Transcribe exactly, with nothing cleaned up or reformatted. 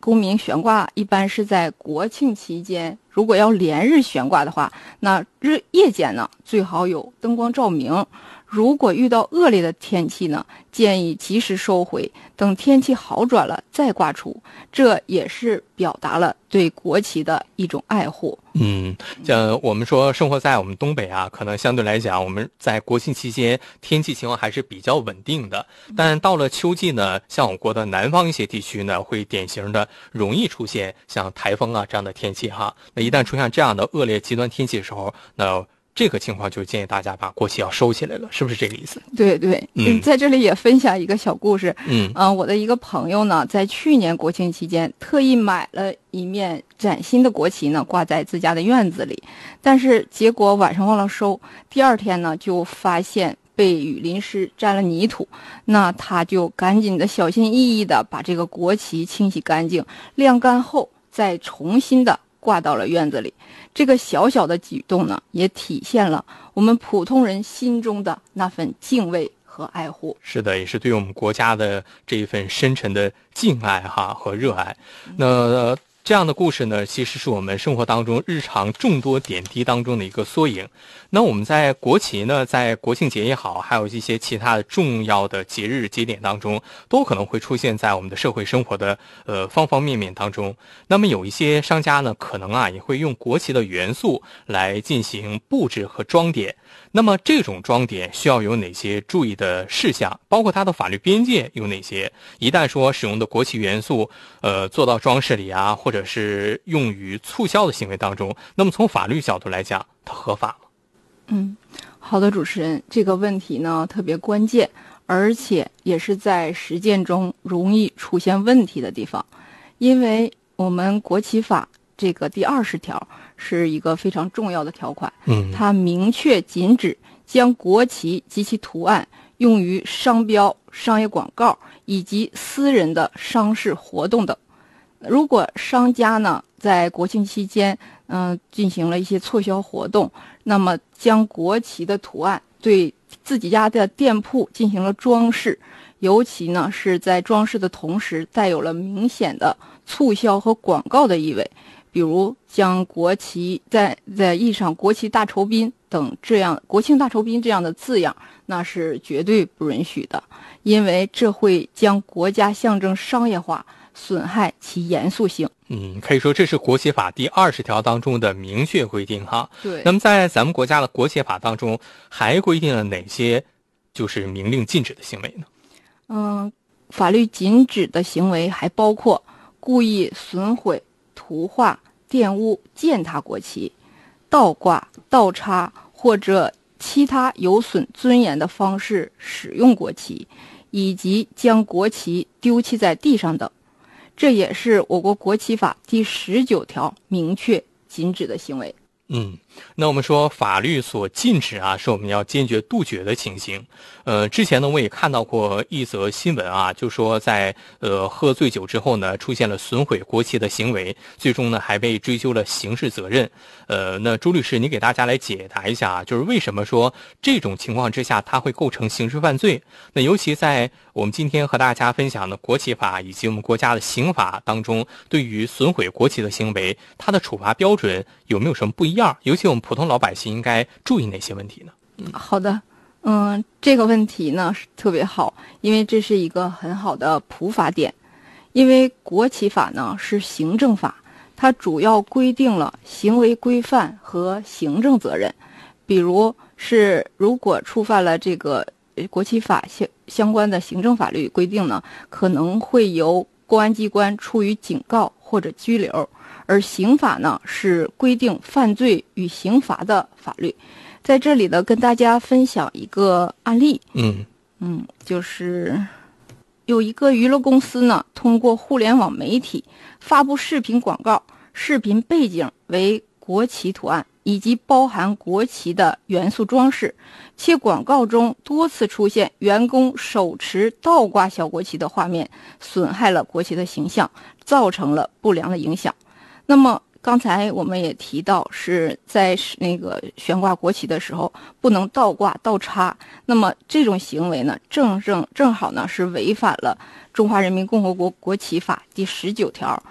公民悬挂一般是在国庆期间，如果要连日悬挂的话，那日夜间呢最好有灯光照明。如果遇到恶劣的天气呢，建议及时收回，等天气好转了再挂出。这也是表达了对国旗的一种爱护。 嗯，像我们说生活在我们东北啊，可能相对来讲，我们在国庆期间天气情况还是比较稳定的。但到了秋季呢，像我国的南方一些地区呢，会典型的容易出现像台风啊这样的天气哈。那一旦出现这样的恶劣极端天气的时候，那这个情况就建议大家把国旗要收起来了，是不是这个意思？ 对对， 嗯， 在这里也分享一个小故事。 嗯， 呃，我的一个朋友呢，在去年国庆期间特意买了一面崭新的国旗呢，挂在自家的院子里，但是结果晚上忘了收，第二天呢就发现被雨淋湿沾了泥土，那他就赶紧的小心翼翼的把这个国旗清洗干净，晾干后再重新的挂到了院子里。这个小小的举动呢，也体现了我们普通人心中的那份敬畏和爱护。 是的，也是对我们国家的这一份深沉的敬爱哈和热爱。那、呃、这样的故事呢，其实是我们生活当中日常众多点滴当中的一个缩影。那我们在国旗呢，在国庆节也好，还有一些其他的重要的节日节点当中，都可能会出现在我们的社会生活的呃方方面面当中。那么有一些商家呢，可能啊也会用国旗的元素来进行布置和装点。那么这种装点需要有哪些注意的事项，包括它的法律边界有哪些？一旦说使用的国旗元素呃做到装饰里啊，或者是用于促销的行为当中，那么从法律角度来讲，它合法吗？ 嗯，好的，主持人，这个问题呢特别关键，而且也是在实践中容易出现问题的地方。因为我们国旗法这个第二十条是一个非常重要的条款， 嗯， 它明确禁止将国旗及其图案用于商标、商业广告以及私人的商事活动等。如果商家呢在国庆期间嗯、呃、进行了一些促销活动，那么将国旗的图案对自己家的店铺进行了装饰，尤其呢是在装饰的同时带有了明显的促销和广告的意味，比如将国旗在在印上国旗大酬宾等这样国庆大酬宾这样的字样，那是绝对不允许的，因为这会将国家象征商业化，损害其严肃性。 嗯，可以说这是国旗法第二十条当中的明确规定哈。 对。 那么在咱们国家的国旗法当中，还规定了哪些就是明令禁止的行为呢？ 嗯，法律禁止的行为还包括故意损毁、涂画、玷污、践踏国旗、倒挂、倒插或者其他有损尊严的方式使用国旗，以及将国旗丢弃在地上等。这也是我国国旗法第十九条明确禁止的行为。 嗯，那我们说法律所禁止啊，是我们要坚决杜绝的情形。呃，之前呢，我也看到过一则新闻啊，就说在呃喝醉酒之后呢，出现了损毁国旗的行为，最终呢还被追究了刑事责任。呃，那朱律师，你给大家来解答一下，就是为什么说这种情况之下它会构成刑事犯罪？那尤其在我们今天和大家分享的国旗法以及我们国家的刑法当中，对于损毁国旗的行为，它的处罚标准有没有什么不一样？尤其我们普通老百姓应该注意哪些问题呢？ 嗯，好的，嗯，这个问题呢是特别好，因为这是一个很好的普法点。因为国旗法呢是行政法，它主要规定了行为规范和行政责任。比如是如果触犯了这个国旗法相相关的行政法律规定呢，可能会由公安机关处以警告或者拘留。而刑法呢是规定犯罪与刑罚的法律。在这里呢跟大家分享一个案例。 嗯嗯，就是有一个娱乐公司呢，通过互联网媒体发布视频广告，视频背景为国旗图案以及包含国旗的元素装饰，且广告中多次出现员工手持倒挂小国旗的画面，损害了国旗的形象，造成了不良的影响。那么刚才我们也提到，是在那个悬挂国旗的时候不能倒挂倒插，那么这种行为呢，正正正好呢是违反了中华人民共和国国旗法第十九条